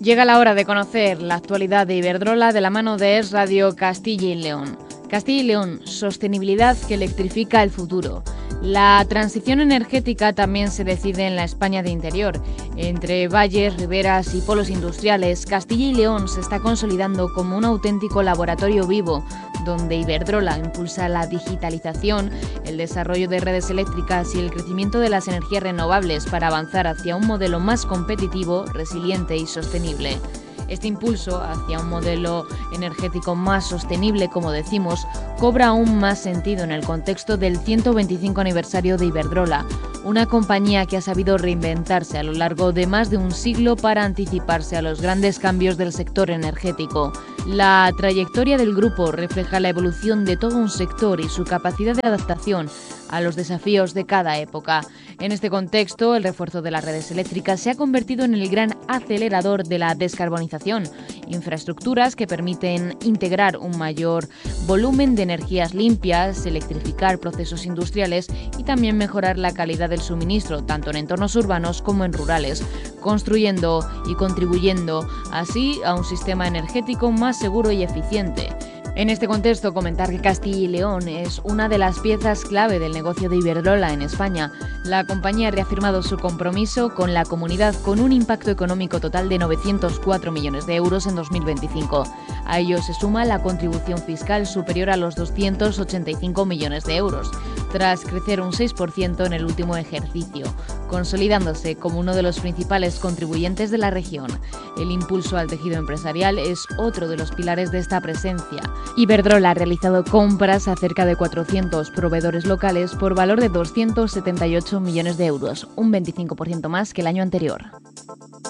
Llega la hora de conocer la actualidad de Iberdrola de la mano de Es Radio Castilla y León. Castilla y León, sostenibilidad que electrifica el futuro. La transición energética también se decide en la España de interior. Entre valles, riberas y polos industriales, Castilla y León se está consolidando como un auténtico laboratorio vivo, donde Iberdrola impulsa la digitalización, el desarrollo de redes eléctricas y el crecimiento de las energías renovables para avanzar hacia un modelo más competitivo, resiliente y sostenible. Este impulso hacia un modelo energético más sostenible, como decimos, cobra aún más sentido en el contexto del 125 aniversario de Iberdrola, una compañía que ha sabido reinventarse a lo largo de más de un siglo para anticiparse a los grandes cambios del sector energético. La trayectoria del grupo refleja la evolución de todo un sector y su capacidad de adaptación a los desafíos de cada época. En este contexto, el refuerzo de las redes eléctricas se ha convertido en el gran acelerador de la descarbonización, infraestructuras que permiten integrar un mayor volumen de energías limpias, electrificar procesos industriales y también mejorar la calidad del suministro, tanto en entornos urbanos como en rurales, construyendo y contribuyendo así a un sistema energético más seguro y eficiente. En este contexto, comentar que Castilla y León es una de las piezas clave del negocio de Iberdrola en España. La compañía ha reafirmado su compromiso con la comunidad con un impacto económico total de 904 millones de euros en 2025. A ello se suma la contribución fiscal superior a los 285 millones de euros, tras crecer un 6% en el último ejercicio, consolidándose como uno de los principales contribuyentes de la región. El impulso al tejido empresarial es otro de los pilares de esta presencia. Iberdrola ha realizado compras a cerca de 400 proveedores locales por valor de 278 millones de euros, un 25% más que el año anterior.